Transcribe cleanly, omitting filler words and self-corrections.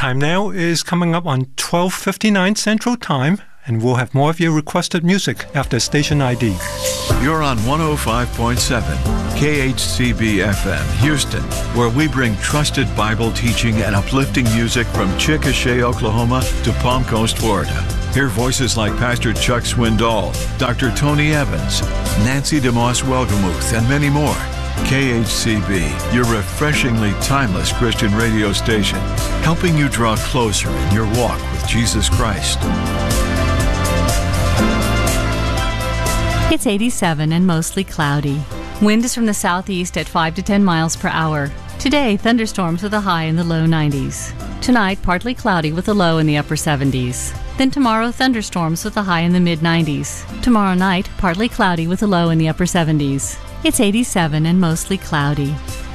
time now is coming up on 12:59 Central Time, and we'll have more of your requested music after station ID. You're on 105.7 KHCB FM, Houston, where we bring trusted Bible teaching and uplifting music from Chickasha, Oklahoma to Palm Coast, Florida. Hear voices like Pastor Chuck Swindoll, Dr. Tony Evans, Nancy DeMoss Welgemuth, and many more. KHCB, your refreshingly timeless Christian radio station, helping you draw closer in your walk with Jesus Christ. It's 87 and mostly cloudy. Wind is from the southeast at 5 to 10 miles per hour. Today, thunderstorms with a high in the low 90s. Tonight, partly cloudy with a low in the upper 70s. Then tomorrow, thunderstorms with a high in the mid-90s. Tomorrow night, partly cloudy with a low in the upper 70s. It's 87 and mostly cloudy.